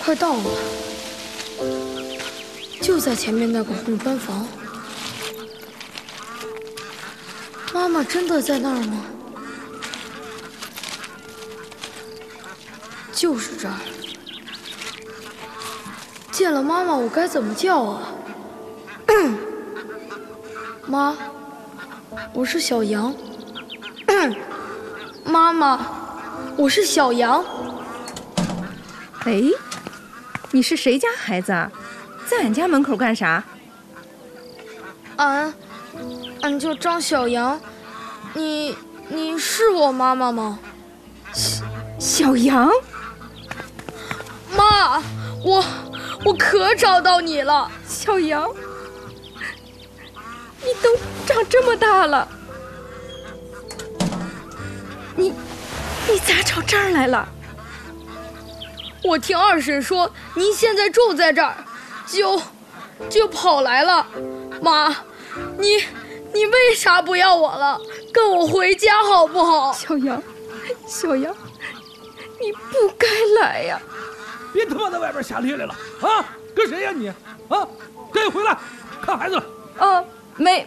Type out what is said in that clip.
快到了，就在前面那个红砖房。妈妈真的在那儿吗？就是这儿。见了妈妈，我该怎么叫啊？妈，我是小羊。妈妈，我是小羊。 哎，你是谁家孩子啊？在俺家门口干啥？ 俺叫张小羊。你是我妈妈吗？ 小羊？ 妈，我可找到你了。 小羊，你都长这么大了，你咋找这儿来了？ 我听二婶说您现在住在这儿，就跑来了。妈，你为啥不要我了？跟我回家好不好？ 小羊，你不该来呀！ 别他妈在外边瞎咧咧了啊！跟谁呀你？啊，赶紧回来看孩子了。